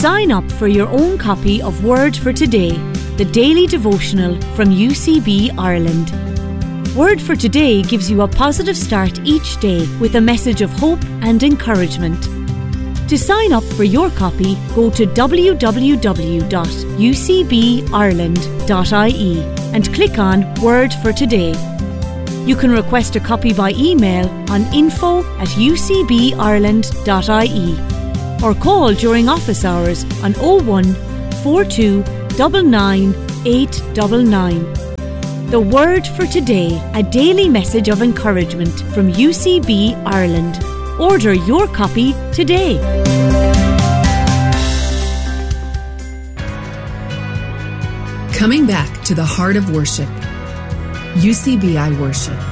sign up for your own copy of Word for Today, the daily devotional from UCB Ireland. Word for Today gives you a positive start each day with a message of hope and encouragement. To sign up for your copy, go to www.ucbireland.ie and click on Word for Today. You can request a copy by email on info@ucbireland.ie or call during office hours on 01 42 99 899. The Word for Today, a daily message of encouragement from UCB Ireland. Order your copy today. Coming back to the heart of worship. UCBI Worship.